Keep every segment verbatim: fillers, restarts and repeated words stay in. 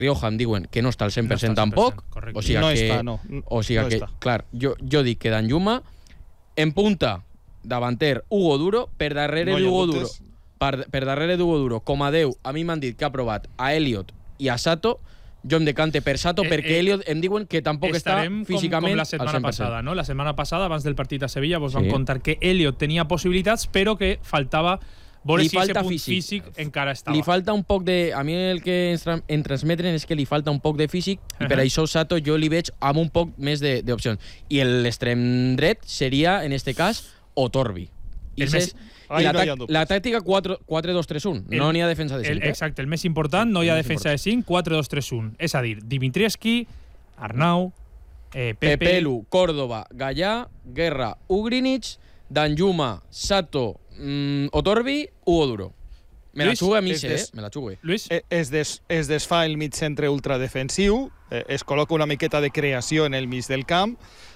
Rioja em diuen que no està al cent per cent no tampoc. Correcte. O sigui no que, està, no. O sigui no que, està. clar, jo, jo dic que Danjuma en punta, davanter, Hugo Duro, per darrere No hi ha d'Hugo Duro, dubtes. per, per darrere d'Hugo Duro, com a deu, a mi m'han dit que ha provat a Elliot i a Sato. Jo em decante per Sato Eh, perquè eh, Elliot em diuen que tampoc està Estarem com, físicament com la al setmana cent per cent. passada, no? La setmana passada, abans del partit a Sevilla, vos Sí. vam contar que Elliot tenia possibilitats, però que faltava veure Li si ese falta punt físic. físic encara estava. Li falta un poc de... A mi el que ens, tra em transmeten és que li falta un poc de físic i per Uh-huh. això Sato jo li veig amb un poc més d'opcions. I l'extrem dret seria, en este cas, Otorbi. I, El ses, més- i la, Ahí no hi ha tac- dubtes. la tàctica quatre dos tres un. El- No n'hi ha defensa de El, cinc. Eh? exacte, el més important, no hi ha el més defensa de cinc, quatre dos tres un. És a dir, Dimitrievski, Arnau, eh, Pepe... Pepelu, Córdoba, Gallà, Guerra, Ugrinic, Danjuma, Sato, mm, Otorbi, Hugo Duro. Me la Luis, jugue a mi, és eh? des- Me la jugue. Luis, Eh, Es, des, es desfà el mig centre ultradefensiu, eh, es col·loca una miqueta de creació en el mig del camp,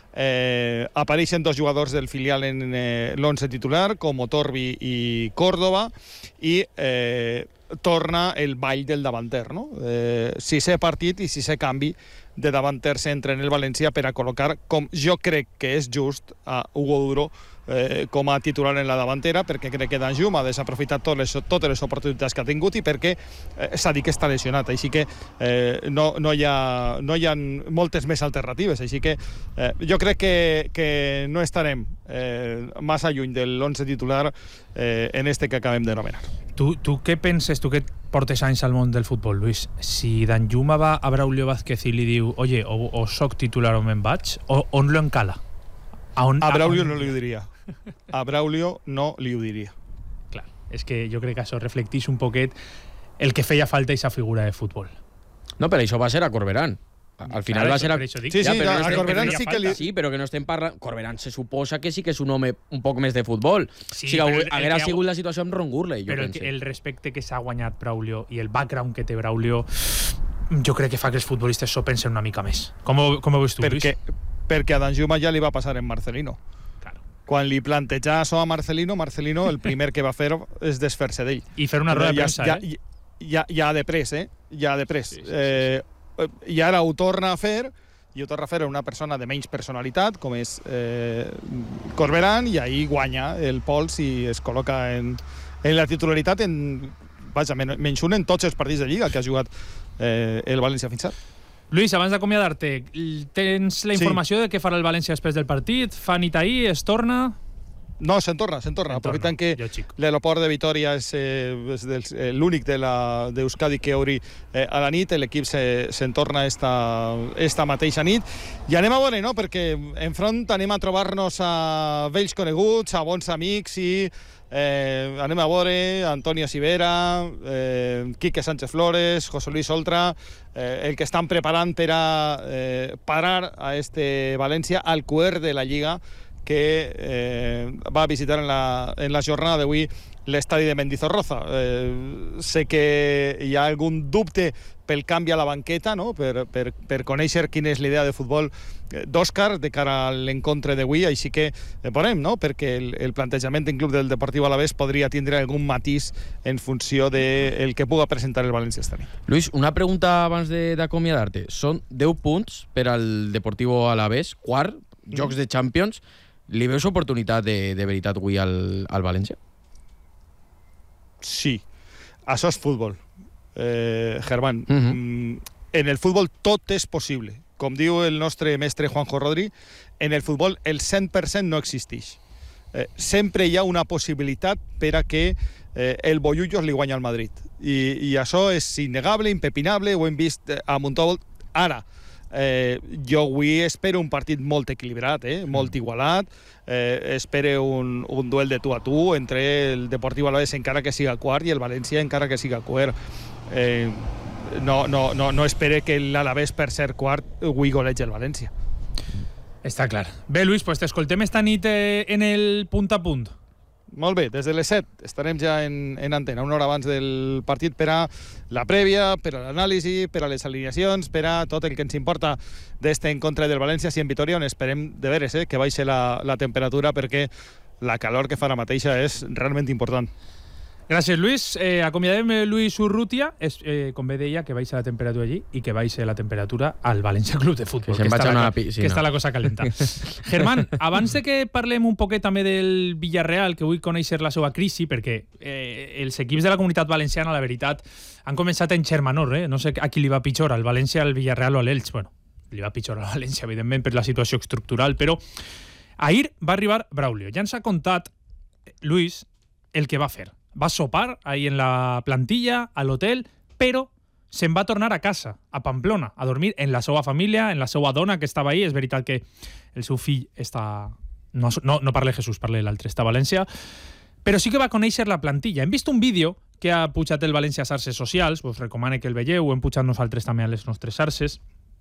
eh, apareixen dos jugadors del filial en eh, l'onze titular, com Otorbi i Córdoba, i eh, torna el ball del davanter, no? Eh, sisè partit i sisè canvi de davanter centre en el València per a col·locar, com jo crec que és just, a Hugo Duro eh, com a titular en la davantera, perquè crec que Danjuma ha desaprofitat totes les, totes les oportunitats que ha tingut i perquè eh, s'ha dit que està lesionat, així que eh, no, no, hi ha, no hi ha moltes més alternatives, així que eh, jo crec que, que no estarem eh, massa lluny de l'onze titular eh, en este que acabem de nomenar. tu, tu què penses, tu que portes anys al món del futbol, Luis, si Danjuma va a Braulio Vázquez i li diu oye, o, o soc titular o me'n vaig, o, on lo encala? A, on, A Braulio on... no li ho diria. A Braulio no li ho diria. Clar, és que jo crec que això reflecteix un poquet el que feia falta aquesta figura de futbol. No, però això va ser a Corberán. Al final Clar, va això- ser a... per això dic. Sí, Ja, sí, però a, no a estem- Corberán feia sí que li... Sí, però que no estem parlant... Corberán se suposa que sí que és un home un poc més de futbol. Sí, o sigui, però el- el haguera que ha- sigut la situació amb Ron Gurley, jo Però el, penso. el respecte que s'ha guanyat Braulio i el background que té Braulio, jo crec que fa que els futbolistes s'ho pensen una mica més. Com ho, com ho veus tu, perquè, Luis? perquè a Danjuma ja li va passar en Marcelino. Claro. Quan li plantejà això a Marcelino, Marcelino el primer que va fer és desfer-se d'ell. I fer una roda de ja, premsa, ja, eh? ja, ja de pres, eh? Ja de pres. Sí, sí, sí, eh, I ara ho torna a fer, i ho torna a fer una persona de menys personalitat, com és eh, Corberán, i ahir guanya el pols i es col·loca en, en la titularitat en, vaja, men menys un en tots els partits de Lliga que ha jugat eh, el València fins ara. Luis, abans d'acomiadar-te, tens la Sí. informació de què farà el València després del partit? Fa nit ahir, es torna? No, se'n torna, se'n torna. Se'n torna. Aprofitant que Jo xic. l'aeroport de Vitoria és, eh, és dels, eh, l'únic de la- d'Euskadi que obri eh, a la nit, l'equip se, se'n torna esta, esta mateixa nit. I anem a veure, no?, perquè enfront anem a trobar-nos a vells coneguts, a bons amics i eh, anem a veure Antonio Sivera, eh, Quique Sánchez Flores, José Luis Oltra, eh, el que estan preparant per a eh, parar a este València al cuer de la Lliga, que eh, va a visitar en la, en la jornada d'avui l'estadi de Mendizorroza. Eh, sé que hi ha algun dubte pel canvi a la banqueta, no?, per, per, per conèixer quina és l'idea de futbol d'Òscar de cara a l'encontre d'avui, així que eh, veurem, no?, perquè el, el plantejament en club del Deportiu Alavés podria tindre algun matís en funció del de que puga presentar el València esta nit. Luis, una pregunta abans d'acomiadar-te. Són deu punts per al Deportivo Alavés, quart, Mm. jocs de Champions. Li veus oportunitat de, de veritat avui al, al València? Sí, això és futbol, eh, Germán. Uh -huh. mm, en el futbol tot és possible. Com diu el nostre mestre Juanjo Rodri, en el futbol el cent per cent no existeix. Eh, sempre hi ha una possibilitat per a que eh, el Bollullos li guanya al Madrid. I, I això és innegable, impepinable, ho hem vist eh, a Montol. Ara, Eh, jo avui espero un partit molt equilibrat, eh? molt igualat. Eh, espero un, un duel de tu a tu entre el Deportiu Alavés encara que siga quart i el València encara que siga quart. Eh, no, no, no, no espere que l'Alavés per ser quart avui golegi el València. Està clar. Bé, Luis, pues t'escoltem esta nit eh, en el punt a punt. Molt bé, des de les set estarem ja en, en antena, una hora abans del partit per a la prèvia, per a l'anàlisi, per a les alineacions, per a tot el que ens importa d'este encontre del València, si en Vitoria, on esperem de veres eh, que baixi la, la temperatura, perquè la calor que fa ara mateixa és realment important. Gràcies, Lluís. Eh, acomiadem Lluís Urrutia. És, eh, com bé deia, que baixa la temperatura allí i que baixa la temperatura al València Club de Futbol. Que, que, està, la, piscina. que està la cosa calenta. Germán, abans de que parlem un poquet també del Villarreal, que vull conèixer la seva crisi, perquè eh, els equips de la comunitat valenciana, la veritat, han començat a enxermanor, eh? No sé a qui li va pitjor, al València, al Villarreal o a l'Elx. Bueno, li va pitjor al València, evidentment, per la situació estructural, però ahir va arribar Braulio. Ja ens ha contat, Lluís, el que va fer. Va sopar ahí en la plantilla, a l'hotel, però se'n va tornar a casa, a Pamplona, a dormir en la seva família, en la seva dona que estava ahí. És veritat que el seu fill està... No, no, no parla Jesús, parla l'altre, està a València. Però sí que va conèixer la plantilla. Hem vist un vídeo que ha pujat el València a xarxes socials, us recomano que el veieu, ho hem pujat nosaltres també a les nostres xarxes,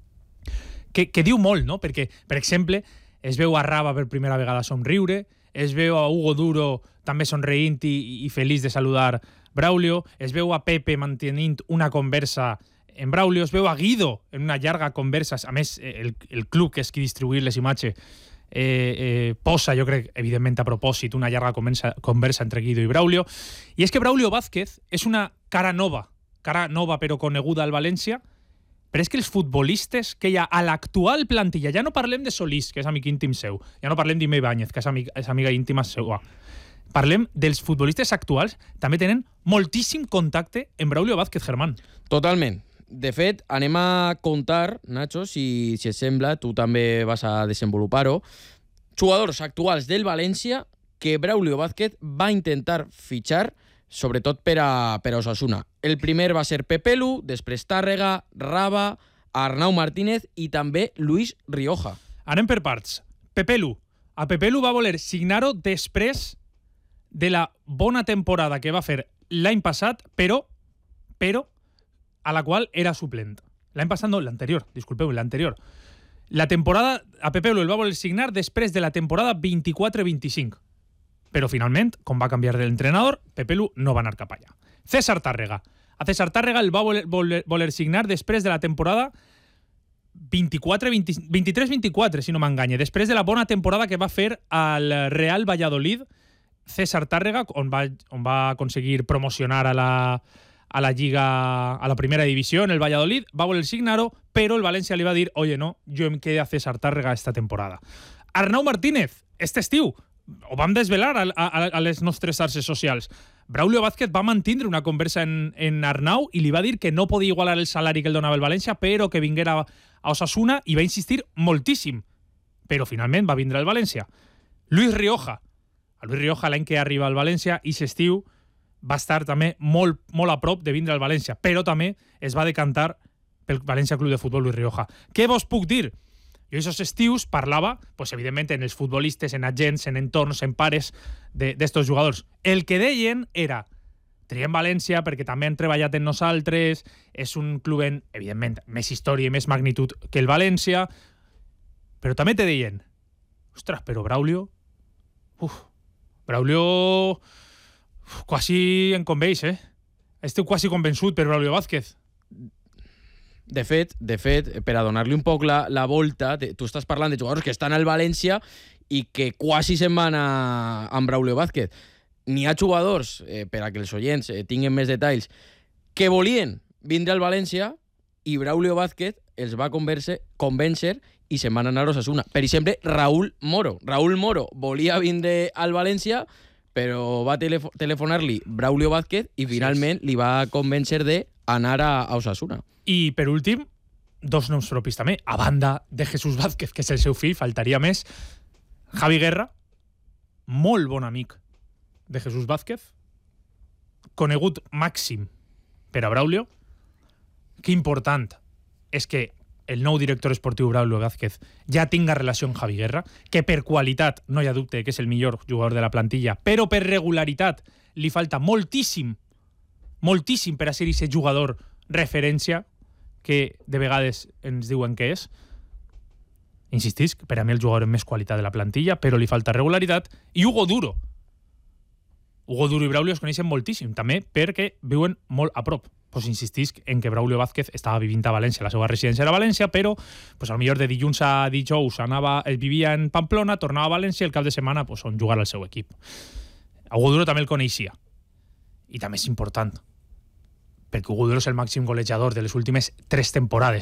que, que diu molt, no? Perquè, per exemple, es veu a Raba per primera vegada somriure, es veu a Hugo Duro també somreint i, i feliç de saludar Braulio, es veu a Pepe mantenint una conversa en Braulio, es veu a Guido en una llarga conversa, a més el, el club que és qui distribuir les imatges eh, eh, posa, jo crec, evidentment a propòsit, una llarga conversa, conversa entre Guido i Braulio, i és que Braulio Vázquez és una cara nova, cara nova però coneguda al València, però és que els futbolistes que hi ha a l'actual plantilla, ja no parlem de Solís, que és amic íntim seu, ja no parlem d'Ime Ibáñez, que és, amic, és amiga íntima seva, parlem dels futbolistes actuals, també tenen moltíssim contacte amb Braulio Vázquez, Germán. Totalment. De fet, anem a contar, Nacho, si, si et sembla, tu també vas a desenvolupar-ho, jugadors actuals del València que Braulio Vázquez va intentar fitxar sobretot per a, per a Osasuna. El primer va ser Pepelu, després Tàrrega, Raba, Arnau Martínez i també Luis Rioja. Anem per parts. Pepelu. A Pepelu va voler signar-ho després de la bona temporada que va fer l'any passat, però, però a la qual era suplent. L'any passat no, l'anterior, disculpeu, l'anterior. La temporada, a Pepelu el va voler signar després de la temporada vint-i-quatre vint-i-cinc. Però finalment, com va canviar d'entrenador, Pepelu no va anar cap allà. César Tàrrega. A César Tàrrega el va voler, voler, voler signar després de la temporada vint-i-quatre vint-i-tres vint-i-quatre, si no m'enganye. Després de la bona temporada que va fer al Real Valladolid, César Tàrrega, on va, on va aconseguir promocionar a la, a la Lliga, a la primera divisió en el Valladolid, va voler signar-ho, però el València li va dir, oye, no, jo em quedé a César Tàrrega esta temporada. Arnau Martínez, este estiu, ho vam desvelar a, a, a les nostres xarxes socials. Braulio Vázquez va mantindre una conversa en, en Arnau i li va dir que no podia igualar el salari que el donava el València, però que vinguera a Osasuna, i va insistir moltíssim. Però finalment va vindre al València. Luis Rioja. A Luis Rioja, l'any que arriba al València, i s'estiu va estar també molt, molt a prop de vindre al València, però també es va decantar pel València Club de Futbol Luis Rioja. Què vos puc dir? Jo aquests estius parlava, pues, evidentment, en els futbolistes, en agents, en entorns, en pares d'estos jugadors. El que deien era, triem València perquè també han treballat en nosaltres, és un club en, evidentment, més història i més magnitud que el València, però també te deien, ostres, però Braulio, uf, Braulio uf, quasi em conveix, eh? Estic quasi convençut per Braulio Vázquez. De fet, de fet, per a donar-li un poc la, la volta, te, tu estàs parlant de jugadors que estan al València i que quasi se'n van a, amb Braulio Vázquez. N'hi ha jugadors, eh, per a que els oients eh, tinguin més detalls, que volien vindre al València i Braulio Vázquez els va convèncer, convèncer i se'n van anar a Osasuna. Per exemple, Raúl Moro. Raúl Moro volia vindre al València, però va telefo telefonar-li Braulio Vázquez i finalment li va convèncer d'anar a, a Osasuna. I, per últim, dos noms propis també, a banda de Jesús Vázquez, que és el seu fill, faltaria més, Javi Guerra, molt bon amic de Jesús Vázquez, conegut màxim per a Braulio. Que important és que el nou director esportiu Braulio Vázquez ja tinga relació amb Javi Guerra, que per qualitat no hi ha dubte que és el millor jugador de la plantilla, però per regularitat li falta moltíssim, moltíssim per a ser aquest jugador referència que de vegades ens diuen que és. Insistisc, per a mi el jugador amb més qualitat de la plantilla, però li falta regularitat. I Hugo Duro. Hugo Duro i Braulio es coneixen moltíssim, també perquè viuen molt a prop. Pues insistisc en que Braulio Vázquez estava vivint a València, la seva residència era a València, però pues, al millor de dilluns a dijous anava, ell vivia en Pamplona, tornava a València i el cap de setmana pues, on jugar al seu equip. A Hugo Duro també el coneixia. i també és important, perquè Hugo Duro és el màxim golejador de les últimes tres temporades.